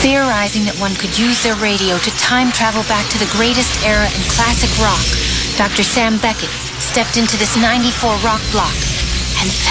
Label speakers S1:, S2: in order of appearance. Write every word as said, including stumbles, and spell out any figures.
S1: Theorizing that one could use their radio to time travel back to the greatest era in classic rock, Doctor Sam Beckett stepped into this ninety-four rock block and